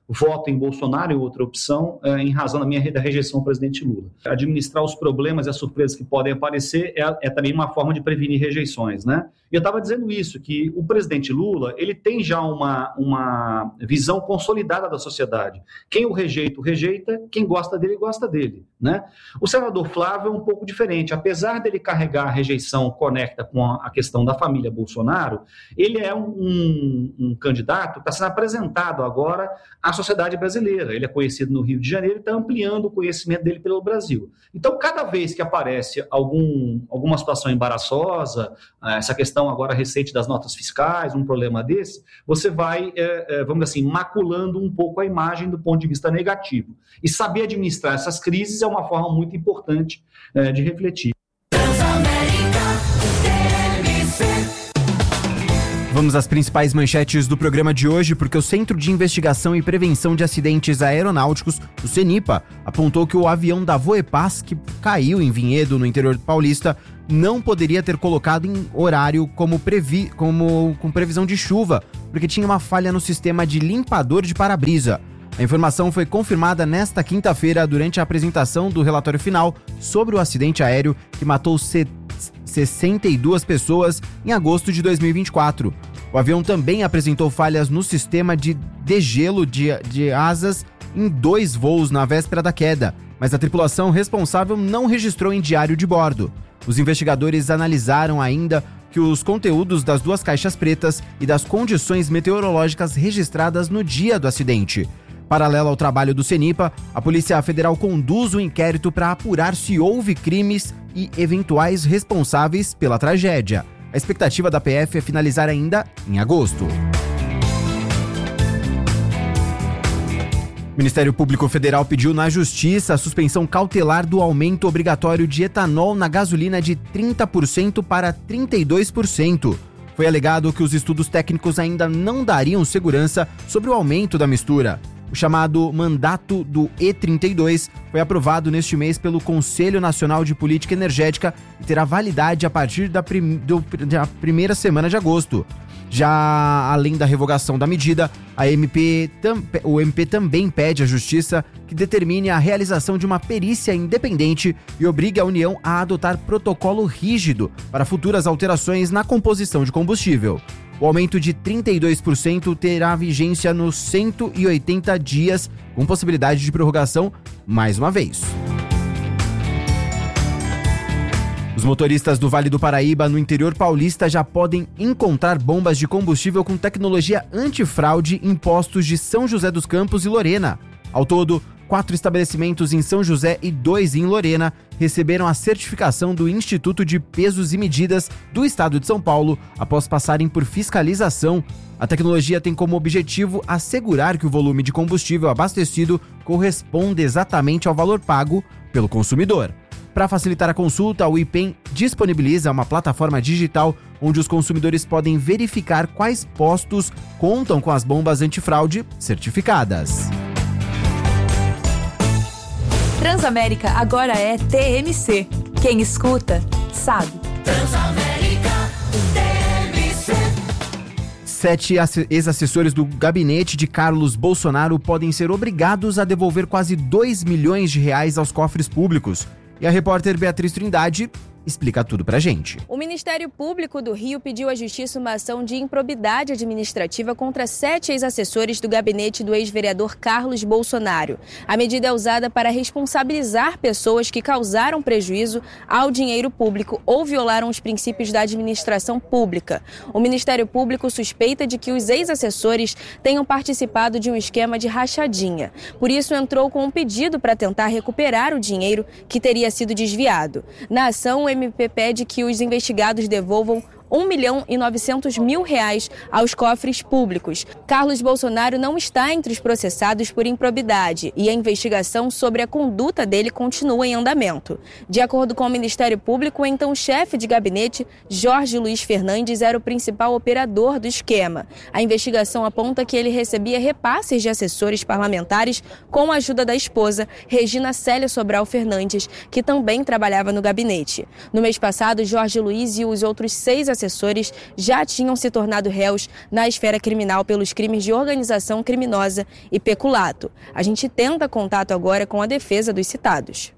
voto em Bolsonaro e outra opção em razão da minha rejeição ao presidente Lula. Administrar os problemas e as surpresas que podem aparecer é também uma forma de prevenir rejeições, né? E eu estava dizendo isso, que o presidente Lula, ele tem já uma visão consolidada da sociedade. Quem o rejeita, quem gosta dele, né? O senador Flávio é um pouco diferente. Apesar dele carregar a rejeição conecta com a questão da família Bolsonaro, ele é um candidato que está sendo apresentado agora à sociedade brasileira. Ele é conhecido no Rio de Janeiro e está ampliando o conhecimento dele pelo Brasil. Então, cada vez que aparece alguma situação embaraçosa, essa questão agora recente das notas fiscais, um problema desse, você vai, vamos dizer assim, maculando um pouco a imagem do ponto de vista negativo. E saber administrar essas crises é uma forma muito importante de refletir. Vamos às principais manchetes do programa de hoje, porque o Centro de Investigação e Prevenção de Acidentes Aeronáuticos, o CENIPA, apontou que o avião da Voepaz, que caiu em Vinhedo, no interior paulista, não poderia ter colocado em horário com previsão de chuva, porque tinha uma falha no sistema de limpador de para-brisa. A informação foi confirmada nesta quinta-feira durante a apresentação do relatório final sobre o acidente aéreo que matou 62 pessoas em agosto de 2024. O avião também apresentou falhas no sistema de degelo de asas em 2 voos na véspera da queda, mas a tripulação responsável não registrou em diário de bordo. Os investigadores analisaram ainda que os conteúdos das 2 caixas pretas e das condições meteorológicas registradas no dia do acidente. Paralelo ao trabalho do CENIPA, a Polícia Federal conduz um inquérito para apurar se houve crimes e eventuais responsáveis pela tragédia. A expectativa da PF é finalizar ainda em agosto. O Ministério Público Federal pediu na Justiça a suspensão cautelar do aumento obrigatório de etanol na gasolina de 30% para 32%. Foi alegado que os estudos técnicos ainda não dariam segurança sobre o aumento da mistura. O chamado mandato do E32 foi aprovado neste mês pelo Conselho Nacional de Política Energética e terá validade a partir da primeira semana de agosto. Já além da revogação da medida, o MP também pede à Justiça que determine a realização de uma perícia independente e obrigue a União a adotar protocolo rígido para futuras alterações na composição de combustível. O aumento de 32% terá vigência nos 180 dias, com possibilidade de prorrogação mais uma vez. Os motoristas do Vale do Paraíba, no interior paulista, já podem encontrar bombas de combustível com tecnologia antifraude em postos de São José dos Campos e Lorena. Ao todo, 4 estabelecimentos em São José e 2 em Lorena receberam a certificação do Instituto de Pesos e Medidas do Estado de São Paulo após passarem por fiscalização. A tecnologia tem como objetivo assegurar que o volume de combustível abastecido corresponde exatamente ao valor pago pelo consumidor. Para facilitar a consulta, o IPEM disponibiliza uma plataforma digital onde os consumidores podem verificar quais postos contam com as bombas antifraude certificadas. Transamérica agora é TMC. Quem escuta, sabe. Transamérica TMC. 7 ex-assessores do gabinete de Carlos Bolsonaro podem ser obrigados a devolver quase R$2 milhões aos cofres públicos. E a repórter Beatriz Trindade explica tudo pra gente. O Ministério Público do Rio pediu à Justiça uma ação de improbidade administrativa contra 7 ex-assessores do gabinete do ex-vereador Carlos Bolsonaro. A medida é usada para responsabilizar pessoas que causaram prejuízo ao dinheiro público ou violaram os princípios da administração pública. O Ministério Público suspeita de que os ex-assessores tenham participado de um esquema de rachadinha. Por isso, entrou com um pedido para tentar recuperar o dinheiro que teria sido desviado. Na ação, o MP pede que os investigados devolvam R$1.900.000 aos cofres públicos. Carlos Bolsonaro não está entre os processados por improbidade e a investigação sobre a conduta dele continua em andamento. De acordo com o Ministério Público, o então chefe de gabinete, Jorge Luiz Fernandes, era o principal operador do esquema. A investigação aponta que ele recebia repasses de assessores parlamentares com a ajuda da esposa, Regina Célia Sobral Fernandes, que também trabalhava no gabinete. No mês passado, Jorge Luiz e os outros 6 assessores assessores já tinham se tornado réus na esfera criminal pelos crimes de organização criminosa e peculato. A gente tenta contato agora com a defesa dos citados.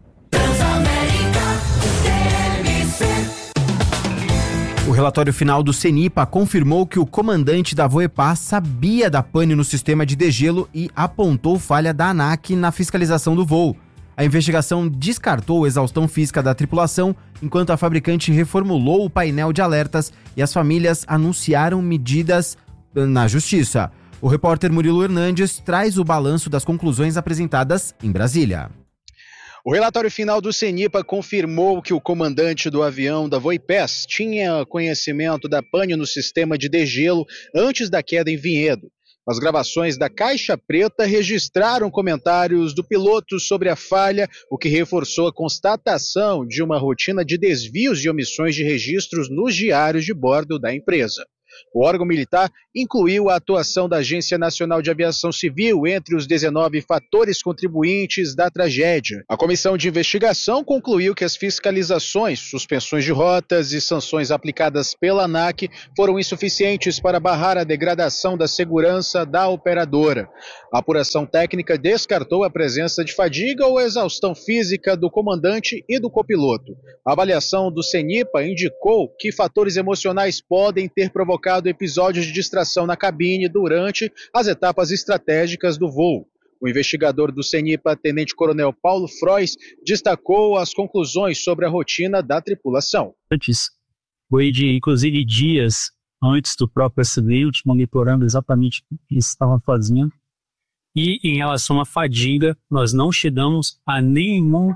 O relatório final do CENIPA confirmou que o comandante da Voepar sabia da pane no sistema de degelo e apontou falha da ANAC na fiscalização do voo. A investigação descartou exaustão física da tripulação, enquanto a fabricante reformulou o painel de alertas e as famílias anunciaram medidas na justiça. O repórter Murilo Hernandes traz o balanço das conclusões apresentadas em Brasília. O relatório final do CENIPA confirmou que o comandante do avião da Voipes tinha conhecimento da pane no sistema de degelo antes da queda em Vinhedo. As gravações da Caixa Preta registraram comentários do piloto sobre a falha, o que reforçou a constatação de uma rotina de desvios e omissões de registros nos diários de bordo da empresa. O órgão militar incluiu a atuação da Agência Nacional de Aviação Civil entre os 19 fatores contribuintes da tragédia. A comissão de investigação concluiu que as fiscalizações, suspensões de rotas e sanções aplicadas pela ANAC foram insuficientes para barrar a degradação da segurança da operadora. A apuração técnica descartou a presença de fadiga ou exaustão física do comandante e do copiloto. A avaliação do CENIPA indicou que fatores emocionais podem ter provocado episódios de distração na cabine durante as etapas estratégicas do voo. O investigador do CENIPA, Tenente-Coronel Paulo Frois, destacou as conclusões sobre a rotina da tripulação. Foi inclusive dias antes do próprio acidente, monitorando exatamente o que estava fazendo. E em relação à fadiga, nós não chegamos a nenhum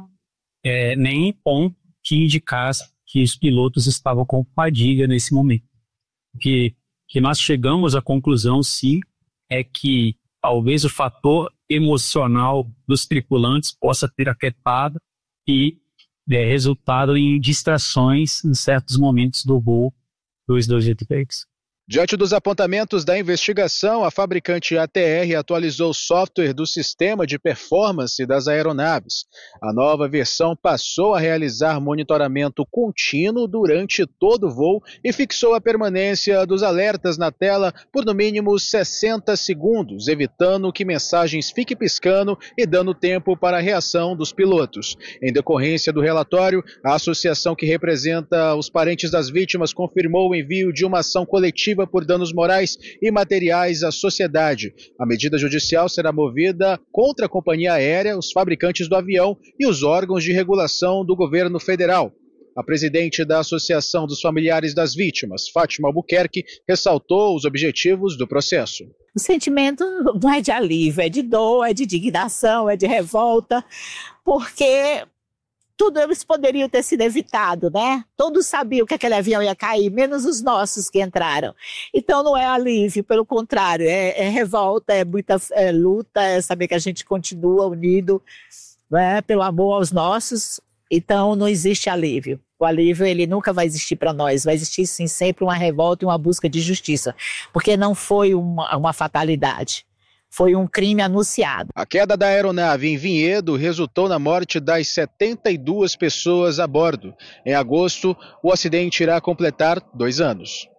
ponto que indicasse que os pilotos estavam com fadiga nesse momento. Que nós chegamos à conclusão, sim, é que talvez o fator emocional dos tripulantes possa ter afetado e resultado em distrações em certos momentos do voo dos dois jetpacks. Diante dos apontamentos da investigação, a fabricante ATR atualizou o software do sistema de performance das aeronaves. A nova versão passou a realizar monitoramento contínuo durante todo o voo e fixou a permanência dos alertas na tela por no mínimo 60 segundos, evitando que mensagens fiquem piscando e dando tempo para a reação dos pilotos. Em decorrência do relatório, a associação que representa os parentes das vítimas confirmou o envio de uma ação coletiva por danos morais e materiais à sociedade. A medida judicial será movida contra a companhia aérea, os fabricantes do avião e os órgãos de regulação do governo federal. A presidente da Associação dos Familiares das Vítimas, Fátima Albuquerque, ressaltou os objetivos do processo. O sentimento não é de alívio, é de dor, é de indignação, é de revolta, porque tudo eles poderiam ter sido evitado, né? Todos sabiam que aquele avião ia cair, menos os nossos que entraram. Então não é alívio, pelo contrário, é revolta, é muita luta, é saber que a gente continua unido, né, pelo amor aos nossos. Então não existe alívio. O alívio ele nunca vai existir para nós, vai existir sim sempre uma revolta e uma busca de justiça, porque não foi uma fatalidade. Foi um crime anunciado. A queda da aeronave em Vinhedo resultou na morte das 72 pessoas a bordo. Em agosto, o acidente irá completar 2 anos.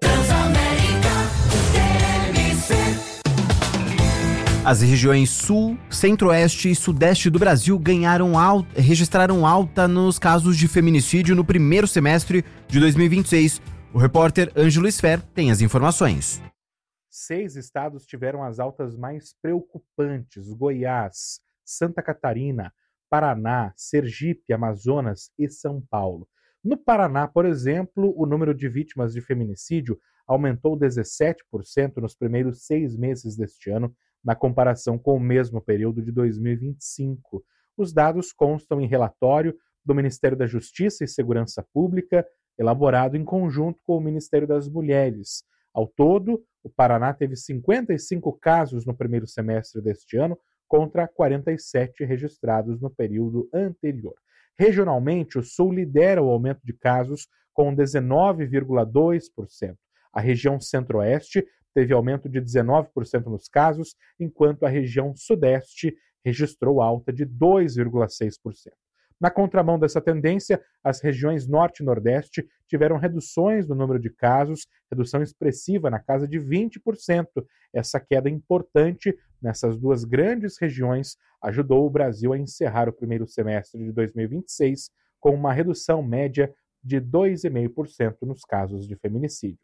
As regiões Sul, Centro-Oeste e Sudeste do Brasil registraram alta nos casos de feminicídio no primeiro semestre de 2026. O repórter Ângelo Esfer tem as informações. 6 estados tiveram as altas mais preocupantes: Goiás, Santa Catarina, Paraná, Sergipe, Amazonas e São Paulo. No Paraná, por exemplo, o número de vítimas de feminicídio aumentou 17% nos primeiros 6 meses deste ano, na comparação com o mesmo período de 2025. Os dados constam em relatório do Ministério da Justiça e Segurança Pública, elaborado em conjunto com o Ministério das Mulheres. Ao todo, o Paraná teve 55 casos no primeiro semestre deste ano, contra 47 registrados no período anterior. Regionalmente, o Sul lidera o aumento de casos, com 19,2%. A região Centro-Oeste teve aumento de 19% nos casos, enquanto a região Sudeste registrou alta de 2,6%. Na contramão dessa tendência, as regiões Norte e Nordeste tiveram reduções no número de casos, redução expressiva na casa de 20%. Essa queda importante nessas duas grandes regiões ajudou o Brasil a encerrar o primeiro semestre de 2026 com uma redução média de 2,5% nos casos de feminicídios.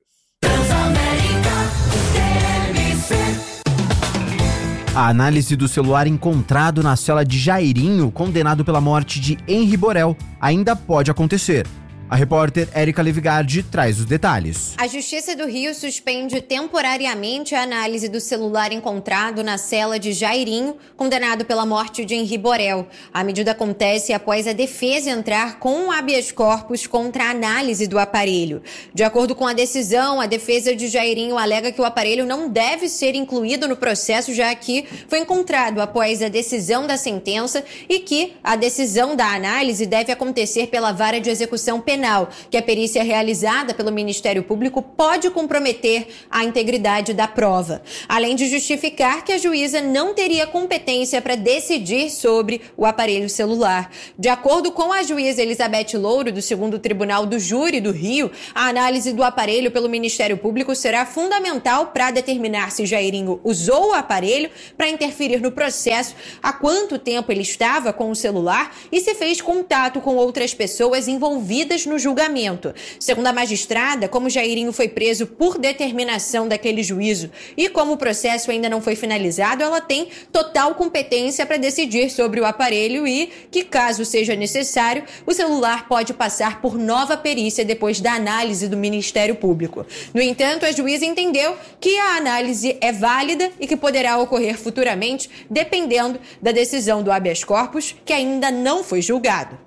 A análise do celular encontrado na cela de Jairinho, condenado pela morte de Henri Borel, ainda pode acontecer. A repórter Érica Levigardi traz os detalhes. A Justiça do Rio suspende temporariamente a análise do celular encontrado na cela de Jairinho, condenado pela morte de Henri Borel. A medida acontece após a defesa entrar com um habeas corpus contra a análise do aparelho. De acordo com a decisão, a defesa de Jairinho alega que o aparelho não deve ser incluído no processo, já que foi encontrado após a decisão da sentença e que a decisão da análise deve acontecer pela vara de execução penal, que a perícia realizada pelo Ministério Público pode comprometer a integridade da prova, além de justificar que a juíza não teria competência para decidir sobre o aparelho celular. De acordo com a juíza Elizabeth Louro, do 2º Tribunal do Júri do Rio, a análise do aparelho pelo Ministério Público será fundamental para determinar se Jairinho usou o aparelho para interferir no processo, há quanto tempo ele estava com o celular e se fez contato com outras pessoas envolvidas no julgamento. Segundo a magistrada, como Jairinho foi preso por determinação daquele juízo e como o processo ainda não foi finalizado, ela tem total competência para decidir sobre o aparelho e que, caso seja necessário, o celular pode passar por nova perícia depois da análise do Ministério Público. No entanto, a juíza entendeu que a análise é válida e que poderá ocorrer futuramente, dependendo da decisão do habeas corpus, que ainda não foi julgado.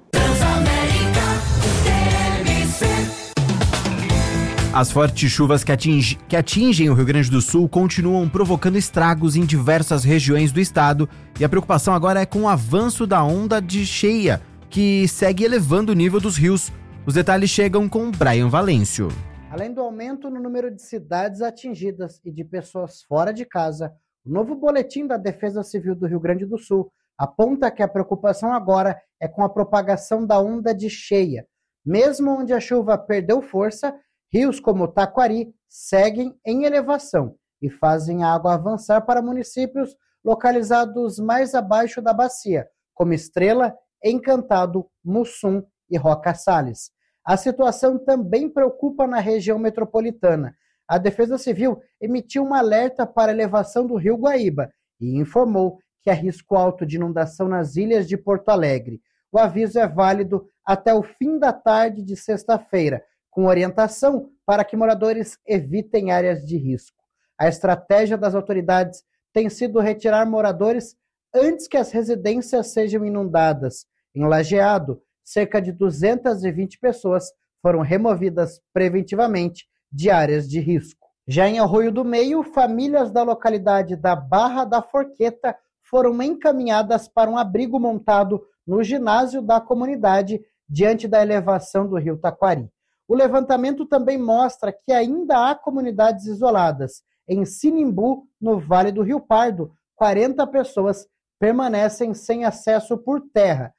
As fortes chuvas que atingem o Rio Grande do Sul continuam provocando estragos em diversas regiões do estado e a preocupação agora é com o avanço da onda de cheia, que segue elevando o nível dos rios. Os detalhes chegam com Brian Valêncio. Além do aumento no número de cidades atingidas e de pessoas fora de casa, o novo boletim da Defesa Civil do Rio Grande do Sul aponta que a preocupação agora é com a propagação da onda de cheia. Mesmo onde a chuva perdeu força, rios como Taquari seguem em elevação e fazem a água avançar para municípios localizados mais abaixo da bacia, como Estrela, Encantado, Mussum e Roca Salles. A situação também preocupa na região metropolitana. A Defesa Civil emitiu um alerta para a elevação do rio Guaíba e informou que há risco alto de inundação nas ilhas de Porto Alegre. O aviso é válido até o fim da tarde de sexta-feira, com orientação para que moradores evitem áreas de risco. A estratégia das autoridades tem sido retirar moradores antes que as residências sejam inundadas. Em Lajeado, cerca de 220 pessoas foram removidas preventivamente de áreas de risco. Já em Arroio do Meio, famílias da localidade da Barra da Forqueta foram encaminhadas para um abrigo montado no ginásio da comunidade diante da elevação do rio Taquari. O levantamento também mostra que ainda há comunidades isoladas. Em Sinimbu, no Vale do Rio Pardo, 40 pessoas permanecem sem acesso por terra,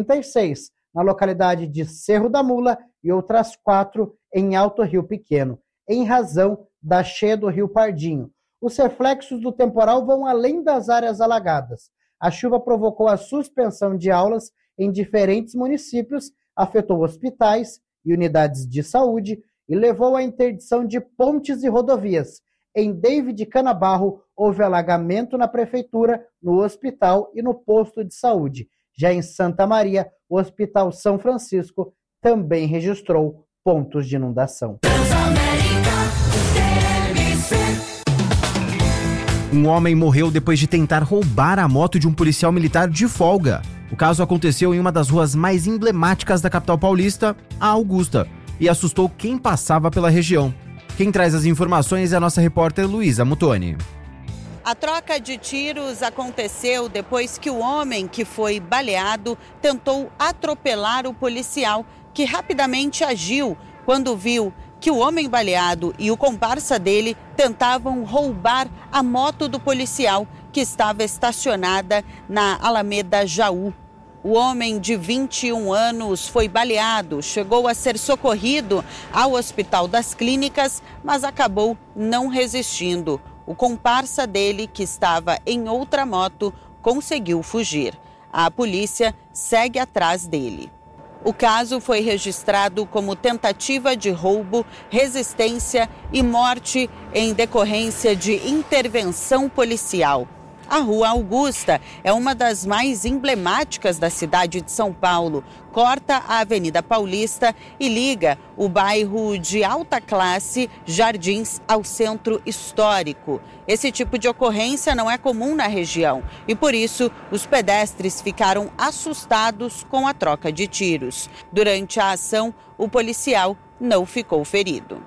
36 na localidade de Cerro da Mula e outras 4 em Alto Rio Pequeno, em razão da cheia do Rio Pardinho. Os reflexos do temporal vão além das áreas alagadas. A chuva provocou a suspensão de aulas em diferentes municípios, afetou hospitais e unidades de saúde e levou à interdição de pontes e rodovias. Em David Canabarro, houve alagamento na prefeitura, no hospital e no posto de saúde. Já em Santa Maria, o Hospital São Francisco também registrou pontos de inundação. Um homem morreu depois de tentar roubar a moto de um policial militar de folga. O caso aconteceu em uma das ruas mais emblemáticas da capital paulista, a Augusta, e assustou quem passava pela região. Quem traz as informações é a nossa repórter Luísa Mutoni. A troca de tiros aconteceu depois que o homem que foi baleado tentou atropelar o policial, que rapidamente agiu quando viu que o homem baleado e o comparsa dele tentavam roubar a moto do policial que estava estacionada na Alameda Jaú. O homem de 21 anos foi baleado, chegou a ser socorrido ao Hospital das Clínicas, mas acabou não resistindo. O comparsa dele, que estava em outra moto, conseguiu fugir. A polícia segue atrás dele. O caso foi registrado como tentativa de roubo, resistência e morte em decorrência de intervenção policial. A Rua Augusta é uma das mais emblemáticas da cidade de São Paulo. Corta a Avenida Paulista e liga o bairro de alta classe Jardins ao centro histórico. Esse tipo de ocorrência não é comum na região e, por isso, os pedestres ficaram assustados com a troca de tiros. Durante a ação, o policial não ficou ferido.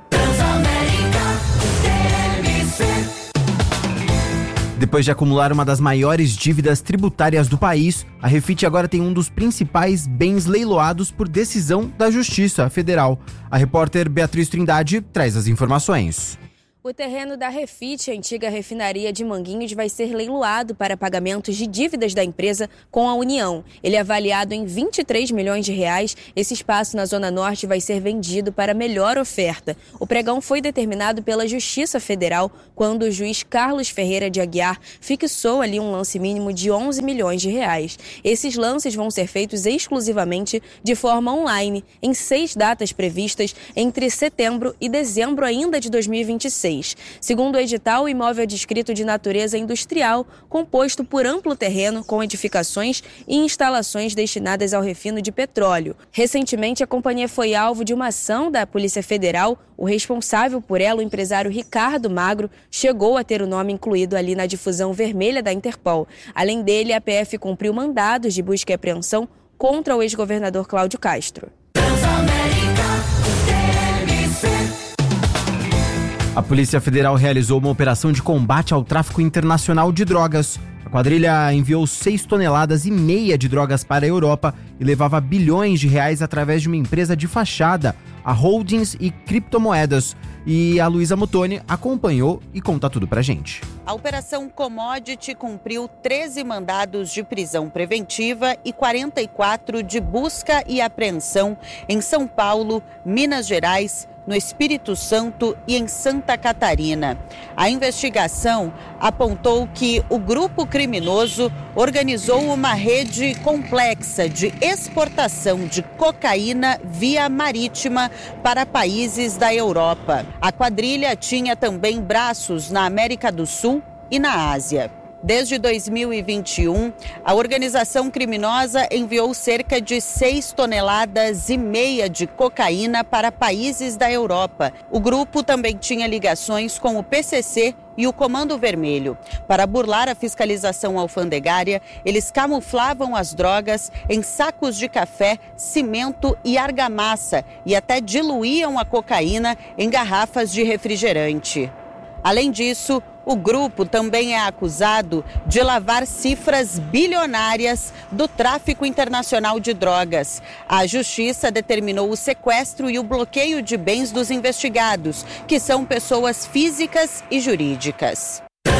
Depois de acumular uma das maiores dívidas tributárias do país, a Refit agora tem um dos principais bens leiloados por decisão da Justiça Federal. A repórter Beatriz Trindade traz as informações. O terreno da Refit, a antiga refinaria de Manguinhos, vai ser leiloado para pagamentos de dívidas da empresa com a União. Ele é avaliado em 23 milhões de reais. Esse espaço na Zona Norte vai ser vendido para melhor oferta. O pregão foi determinado pela Justiça Federal quando o juiz Carlos Ferreira de Aguiar fixou ali um lance mínimo de 11 milhões de reais. Esses lances vão ser feitos exclusivamente de forma online, em 6 datas previstas entre setembro e dezembro ainda de 2026. Segundo o edital, o imóvel é descrito de natureza industrial, composto por amplo terreno com edificações e instalações destinadas ao refino de petróleo. Recentemente, a companhia foi alvo de uma ação da Polícia Federal. O responsável por ela, o empresário Ricardo Magro, chegou a ter o nome incluído ali na difusão vermelha da Interpol. Além dele, a PF cumpriu mandados de busca e apreensão contra o ex-governador Cláudio Castro. A Polícia Federal realizou uma operação de combate ao tráfico internacional de drogas. A quadrilha enviou 6,5 toneladas de drogas para a Europa e levava bilhões de reais através de uma empresa de fachada, a Holdings e Criptomoedas. E a Luísa Mutoni acompanhou e conta tudo pra gente. A Operação Commodity cumpriu 13 mandados de prisão preventiva e 44 de busca e apreensão em São Paulo, Minas Gerais, no Espírito Santo e em Santa Catarina. A investigação apontou que o grupo criminoso organizou uma rede complexa de exportação de cocaína via marítima para países da Europa. A quadrilha tinha também braços na América do Sul e na Ásia. Desde 2021, a organização criminosa enviou cerca de 6,5 toneladas de cocaína para países da Europa. O grupo também tinha ligações com o PCC e o Comando Vermelho. Para burlar a fiscalização alfandegária, eles camuflavam as drogas em sacos de café, cimento e argamassa e até diluíam a cocaína em garrafas de refrigerante. Além disso, o grupo também é acusado de lavar cifras bilionárias do tráfico internacional de drogas. A Justiça determinou o sequestro e o bloqueio de bens dos investigados, que são pessoas físicas e jurídicas.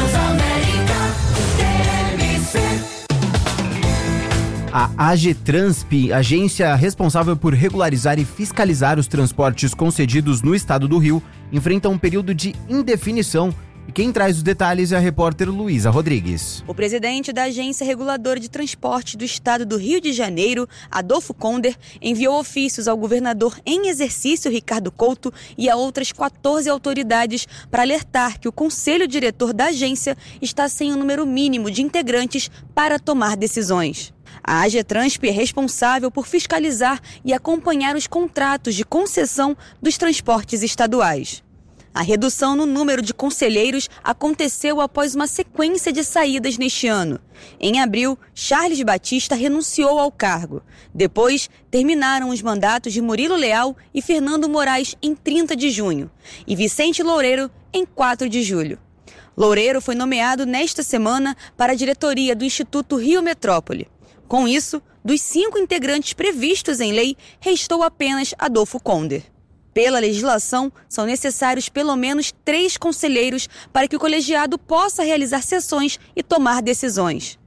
A AGTransp, agência responsável por regularizar e fiscalizar os transportes concedidos no estado do Rio, enfrenta um período de indefinição. E quem traz os detalhes é a repórter Luísa Rodrigues. O presidente da Agência Reguladora de Transporte do Estado do Rio de Janeiro, Adolfo Conder, enviou ofícios ao governador em exercício, Ricardo Couto, e a outras 14 autoridades para alertar que o conselho diretor da agência está sem o número mínimo de integrantes para tomar decisões. A AGTransp é responsável por fiscalizar e acompanhar os contratos de concessão dos transportes estaduais. A redução no número de conselheiros aconteceu após uma sequência de saídas neste ano. Em abril, Charles Batista renunciou ao cargo. Depois, terminaram os mandatos de Murilo Leal e Fernando Moraes em 30 de junho e Vicente Loureiro em 4 de julho. Loureiro foi nomeado nesta semana para a diretoria do Instituto Rio Metrópole. Com isso, dos 5 integrantes previstos em lei, restou apenas Adolfo Conder. Pela legislação, são necessários pelo menos 3 conselheiros para que o colegiado possa realizar sessões e tomar decisões.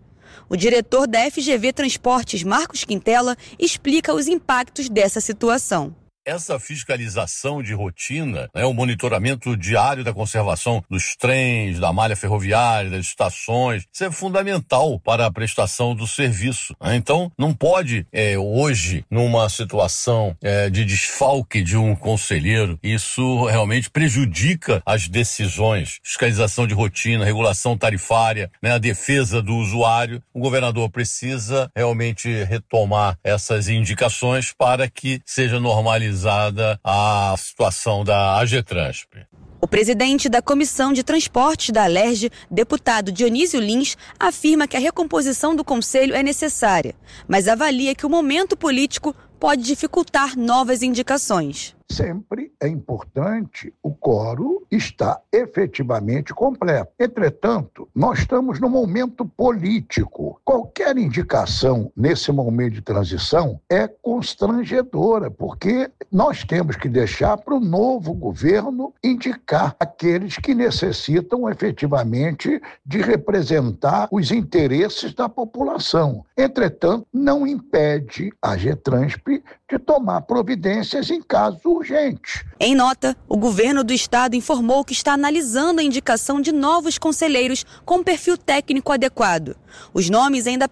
O diretor da FGV Transportes, Marcos Quintela, explica os impactos dessa situação. Essa fiscalização de rotina, o monitoramento diário da conservação dos trens, da malha ferroviária, das estações, isso é fundamental para a prestação do serviço. Então, não pode, hoje, numa situação de desfalque de um conselheiro, isso realmente prejudica as decisões. Fiscalização de rotina, regulação tarifária, a defesa do usuário. O governador precisa realmente retomar essas indicações para que seja normalizada a situação da AGETRANSP. O presidente da Comissão de Transportes da Alerj, deputado Dionísio Lins, afirma que a recomposição do conselho é necessária, mas avalia que o momento político pode dificultar novas indicações. Sempre é importante o quórum estar efetivamente completo. Entretanto, nós estamos num momento político. Qualquer indicação nesse momento de transição é constrangedora, porque nós temos que deixar para o novo governo indicar aqueles que necessitam efetivamente de representar os interesses da população. Entretanto, não impede a AGETRANSP de tomar providências em caso urgente. Em nota, o governo do estado informou que está analisando a indicação de novos conselheiros com perfil técnico adequado. Os nomes ainda